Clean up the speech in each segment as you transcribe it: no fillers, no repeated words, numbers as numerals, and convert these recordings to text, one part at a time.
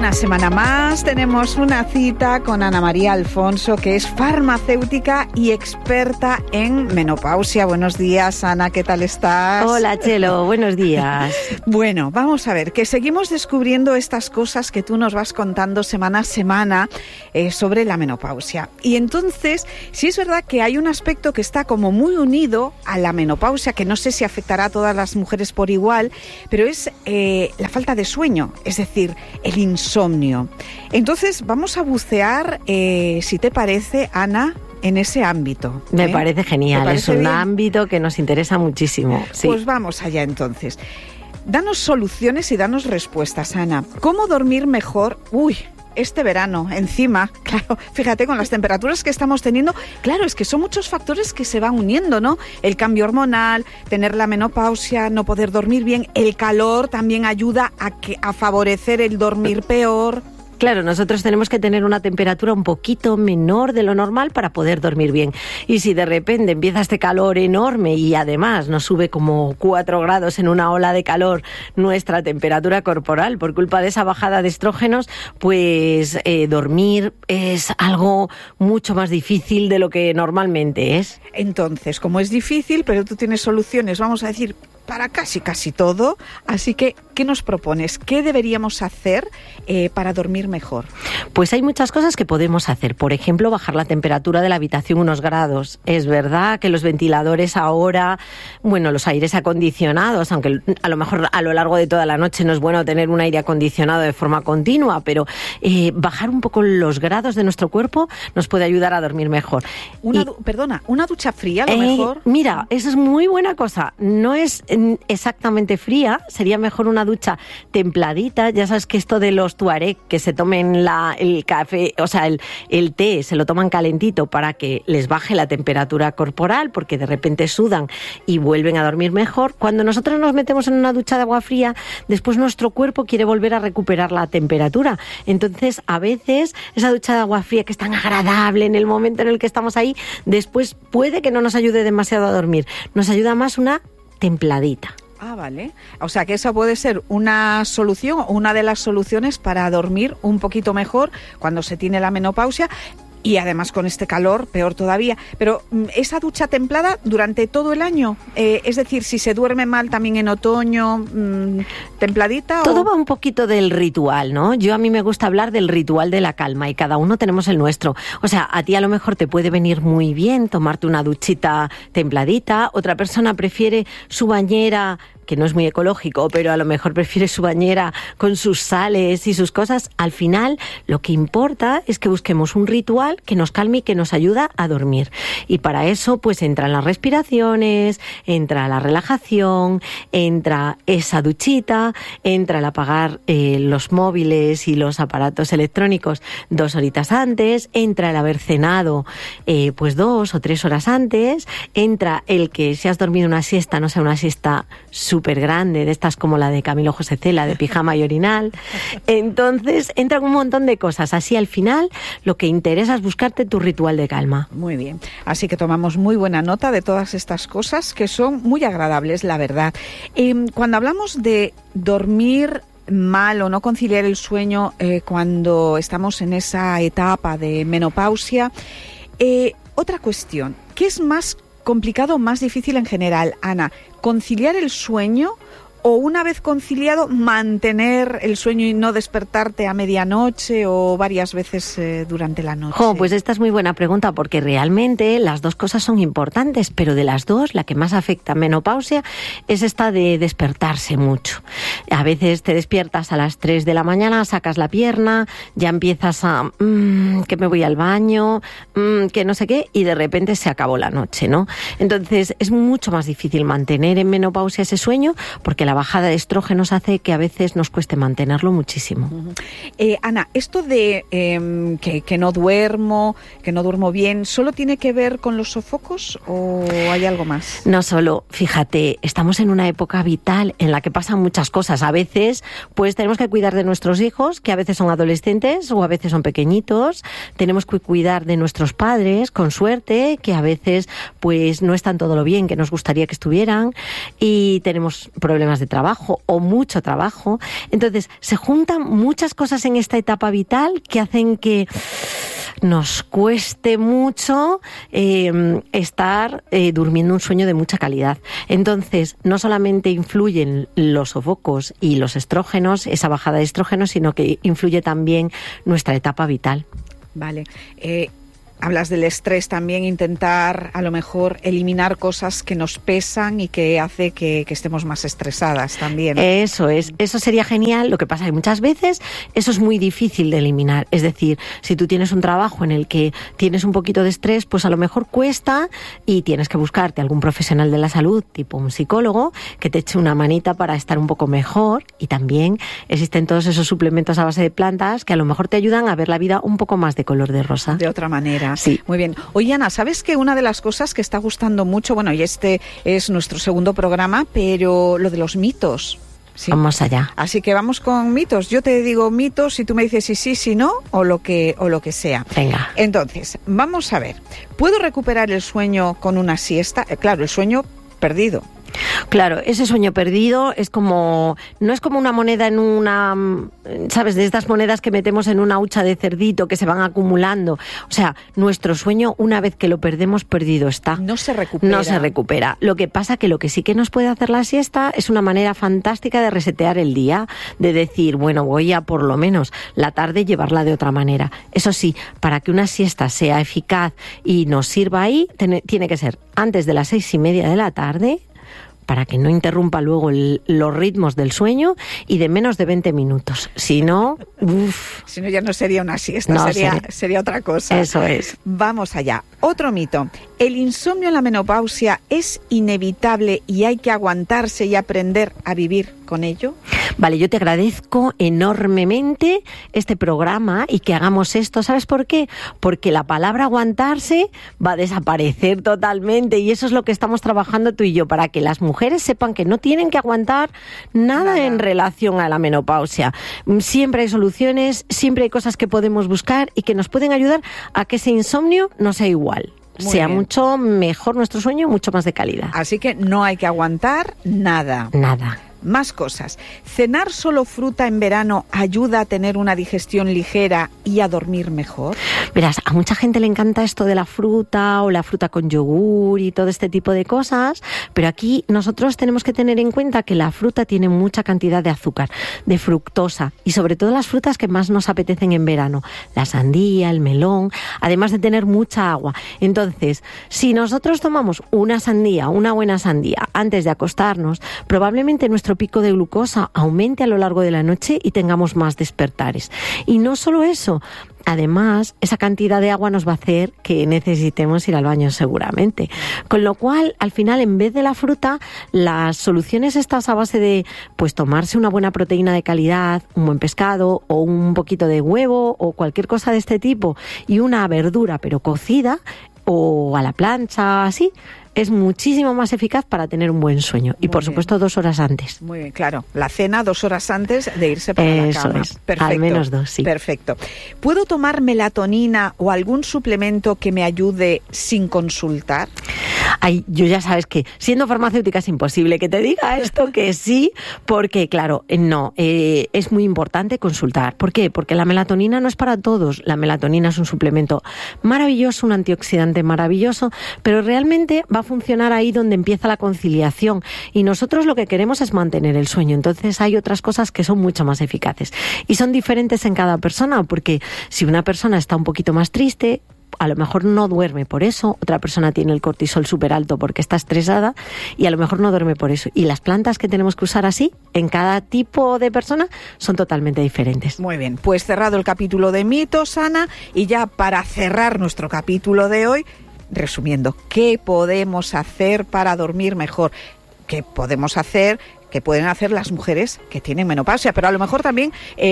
Una semana más tenemos una cita con Ana María Alfonso, que es farmacéutica y experta en menopausia. Buenos días, Ana, ¿qué tal estás? Hola, Chelo, buenos días. Bueno, vamos a ver, que seguimos descubriendo estas cosas que tú nos vas contando semana a semana sobre la menopausia. Y entonces, sí es verdad que hay un aspecto que está como muy unido a la menopausia, que no sé si afectará a todas las mujeres por igual, pero es la falta de sueño, es decir, el insomnio. Entonces vamos a bucear, si te parece, Ana, en ese ámbito. Me parece genial, es un ámbito que nos interesa muchísimo. Sí. Pues vamos allá entonces. Danos soluciones y danos respuestas, Ana. ¿Cómo dormir mejor? Este verano, encima, claro, fíjate con las temperaturas que estamos teniendo, claro, es que son muchos factores que se van uniendo, ¿no? El cambio hormonal, tener la menopausia, no poder dormir bien, el calor también ayuda a favorecer el dormir peor. Claro, nosotros tenemos que tener una temperatura un poquito menor de lo normal para poder dormir bien. Y si de repente empieza este calor enorme y además nos sube como 4 grados en una ola de calor nuestra temperatura corporal por culpa de esa bajada de estrógenos, pues dormir es algo mucho más difícil de lo que normalmente es. Entonces, como es difícil, pero tú tienes soluciones, vamos a decir, para casi todo, así que, ¿qué nos propones? ¿Qué deberíamos hacer para dormir mejor? Pues hay muchas cosas que podemos hacer. Por ejemplo, bajar la temperatura de la habitación unos grados. Es verdad que los ventiladores ahora, bueno, los aires acondicionados, aunque a lo mejor a lo largo de toda la noche no es bueno tener un aire acondicionado de forma continua, pero bajar un poco los grados de nuestro cuerpo nos puede ayudar a dormir mejor. ¿Una ducha fría a lo mejor? Mira, eso es muy buena cosa. No es exactamente fría, sería mejor una ducha templadita. Ya sabes que esto de los tuareg, que se tomen el café, o sea, el té, se lo toman calentito para que les baje la temperatura corporal, porque de repente sudan y vuelven a dormir mejor. Cuando nosotros nos metemos en una ducha de agua fría, después nuestro cuerpo quiere volver a recuperar la temperatura. Entonces, a veces, esa ducha de agua fría que es tan agradable en el momento en el que estamos ahí, después puede que no nos ayude demasiado a dormir. Nos ayuda más una templadita. Ah, vale. O sea que esa puede ser una solución, una de las soluciones para dormir un poquito mejor cuando se tiene la menopausia. Y además con este calor, peor todavía. Pero esa ducha templada durante todo el año, es decir, si se duerme mal también en otoño, templadita. Todo va un poquito del ritual, ¿no? A mí me gusta hablar del ritual de la calma y cada uno tenemos el nuestro. O sea, a ti a lo mejor te puede venir muy bien tomarte una duchita templadita, otra persona prefiere su bañera, que no es muy ecológico, pero a lo mejor prefiere su bañera con sus sales y sus cosas. Al final, lo que importa es que busquemos un ritual que nos calme y que nos ayuda a dormir. Y para eso, pues entran las respiraciones, entra la relajación, entra esa duchita, entra el apagar los móviles y los aparatos electrónicos 2 horitas antes, entra el haber cenado pues 2 o 3 horas antes, entra el que si has dormido una siesta, no sea una siesta súper grande, de estas como la de Camilo José Cela, de pijama y orinal. Entonces, entran un montón de cosas. Así, al final, lo que interesa es buscarte tu ritual de calma. Muy bien. Así que tomamos muy buena nota de todas estas cosas que son muy agradables, la verdad. Cuando hablamos de dormir mal o no conciliar el sueño cuando estamos en esa etapa de menopausia, otra cuestión, ¿qué es más complicado o más difícil en general, Ana? ¿Conciliar el sueño o una vez conciliado mantener el sueño y no despertarte a medianoche o varias veces durante la noche? Pues esta es muy buena pregunta porque realmente las dos cosas son importantes, pero de las dos la que más afecta a menopausia es esta de despertarse mucho. A veces te despiertas a las 3 de la mañana, sacas la pierna, ya empiezas a que me voy al baño, que no sé qué, y de repente se acabó la noche, ¿no? Entonces es mucho más difícil mantener en menopausia ese sueño porque la bajada de estrógenos hace que a veces nos cueste mantenerlo muchísimo. Ana, esto de que no duermo bien, ¿solo tiene que ver con los sofocos o hay algo más? No solo, fíjate, estamos en una época vital en la que pasan muchas cosas. A veces, pues tenemos que cuidar de nuestros hijos, que a veces son adolescentes o a veces son pequeñitos. Tenemos que cuidar de nuestros padres, con suerte, que a veces pues no están todo lo bien que nos gustaría que estuvieran. Y tenemos problemas de de trabajo o mucho trabajo. Entonces, se juntan muchas cosas en esta etapa vital que hacen que nos cueste mucho estar durmiendo un sueño de mucha calidad. Entonces, no solamente influyen los sofocos y los estrógenos, esa bajada de estrógenos, sino que influye también nuestra etapa vital. Vale. Hablas del estrés también, intentar a lo mejor eliminar cosas que nos pesan y que hace que estemos más estresadas también. Eso sería genial. Lo que pasa es que muchas veces eso es muy difícil de eliminar. Es decir, si tú tienes un trabajo en el que tienes un poquito de estrés, pues a lo mejor cuesta y tienes que buscarte algún profesional de la salud, tipo un psicólogo, que te eche una manita para estar un poco mejor. Y también existen todos esos suplementos a base de plantas que a lo mejor te ayudan a ver la vida un poco más de color de rosa. De otra manera. Sí. Muy bien. Oye, Ana, ¿sabes que una de las cosas que está gustando mucho, bueno, y este es nuestro segundo programa, pero lo de los mitos? Sí. Vamos allá. Así que vamos con mitos. Yo te digo mitos y tú me dices si no, o lo que sea. Venga. Entonces, vamos a ver. ¿Puedo recuperar el sueño con una siesta? Claro, el sueño perdido. Claro, ese sueño perdido es como, no es como una moneda en una, ¿sabes? De estas monedas que metemos en una hucha de cerdito que se van acumulando. O sea, nuestro sueño, una vez que lo perdemos, perdido está. No se recupera. No se recupera. Lo que pasa que lo que sí que nos puede hacer la siesta es una manera fantástica de resetear el día, de decir, bueno, voy a por lo menos la tarde llevarla de otra manera. Eso sí, para que una siesta sea eficaz y nos sirva ahí, tiene que ser antes de las 6:30 de la tarde, para que no interrumpa luego los ritmos del sueño, y de menos de 20 minutos. Si no, Si no, ya no sería una siesta, no, sería otra cosa. Eso es. Vamos allá. Otro mito. ¿El insomnio en la menopausia es inevitable y hay que aguantarse y aprender a vivir con ello? Vale, yo te agradezco enormemente este programa y que hagamos esto. ¿Sabes por qué? Porque la palabra aguantarse va a desaparecer totalmente, y eso es lo que estamos trabajando tú y yo, para que las mujeres sepan que no tienen que aguantar nada en relación a la menopausia. Siempre hay soluciones, siempre hay cosas que podemos buscar y que nos pueden ayudar a que ese insomnio no sea igual. Sea mucho mejor nuestro sueño, mucho más de calidad. Así que no hay que aguantar nada. Nada. Más cosas. ¿Cenar solo fruta en verano ayuda a tener una digestión ligera y a dormir mejor? Verás, a mucha gente le encanta esto de la fruta o la fruta con yogur y todo este tipo de cosas, pero aquí nosotros tenemos que tener en cuenta que la fruta tiene mucha cantidad de azúcar, de fructosa, y sobre todo las frutas que más nos apetecen en verano, la sandía, el melón, además de tener mucha agua. Entonces, si nosotros tomamos una sandía, una buena sandía, antes de acostarnos, probablemente nuestro pico de glucosa aumente a lo largo de la noche y tengamos más despertares. Y no solo eso, además, esa cantidad de agua nos va a hacer que necesitemos ir al baño seguramente. Con lo cual, al final, en vez de la fruta, las soluciones estas a base de pues tomarse una buena proteína de calidad, un buen pescado o un poquito de huevo o cualquier cosa de este tipo, y una verdura pero cocida o a la plancha, así, es muchísimo más eficaz para tener un buen sueño. Y por supuesto 2 horas antes. Muy bien, claro. La cena 2 horas antes de irse para la cama. Eso es. Perfecto. Al menos 2, sí. Perfecto. ¿Puedo tomar melatonina o algún suplemento que me ayude sin consultar? Ay, yo ya sabes que siendo farmacéutica es imposible que te diga esto que sí, porque claro, no, es muy importante consultar. ¿Por qué? Porque la melatonina no es para todos. La melatonina es un suplemento maravilloso, un antioxidante maravilloso, pero realmente va a funcionar ahí donde empieza la conciliación, y nosotros lo que queremos es mantener el sueño. Entonces hay otras cosas que son mucho más eficaces y son diferentes en cada persona, porque si una persona está un poquito más triste, a lo mejor no duerme por eso, otra persona tiene el cortisol súper alto porque está estresada y a lo mejor no duerme por eso. Y las plantas que tenemos que usar así, en cada tipo de persona, son totalmente diferentes. Muy bien, pues cerrado el capítulo de mitos, Ana, y ya para cerrar nuestro capítulo de hoy, resumiendo, ¿qué podemos hacer para dormir mejor? ¿Qué podemos hacer? Que pueden hacer las mujeres que tienen menopausia, pero a lo mejor también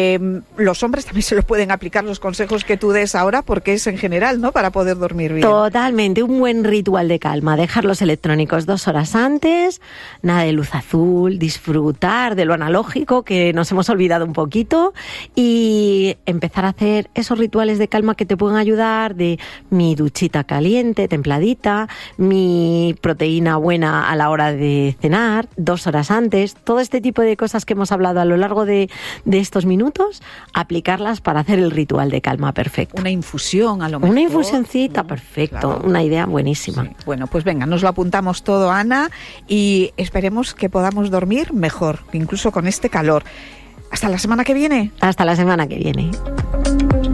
los hombres también se los pueden aplicar los consejos que tú des ahora, porque es en general, ¿no?, para poder dormir bien. Totalmente, un buen ritual de calma, dejar los electrónicos 2 horas antes, nada de luz azul, disfrutar de lo analógico, que nos hemos olvidado un poquito, y empezar a hacer esos rituales de calma que te pueden ayudar, de mi duchita caliente, templadita, mi proteína buena a la hora de cenar, 2 horas antes, Pues todo este tipo de cosas que hemos hablado a lo largo de estos minutos, aplicarlas para hacer el ritual de calma perfecto. Una infusión, a lo mejor. Una infusioncita, perfecto. Claro. Una idea buenísima. Sí. Bueno, pues venga, nos lo apuntamos todo, Ana, y esperemos que podamos dormir mejor, incluso con este calor. ¿Hasta la semana que viene? Hasta la semana que viene.